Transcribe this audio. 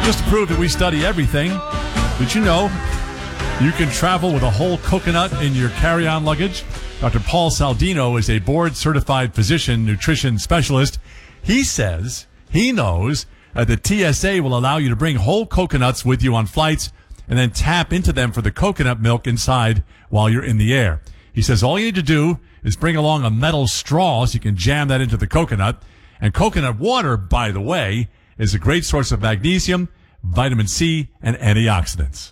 Just to prove that we study everything, did you know you can travel with a whole coconut in your carry-on luggage? Dr. Paul Saldino is a board-certified physician nutrition specialist. He says he knows that the TSA will allow you to bring whole coconuts with you on flights and then tap into them for the coconut milk inside while you're in the air. He says all you need to do is bring along a metal straw so you can jam that into the coconut. And coconut water, by the way, is a great source of magnesium, vitamin C, and antioxidants.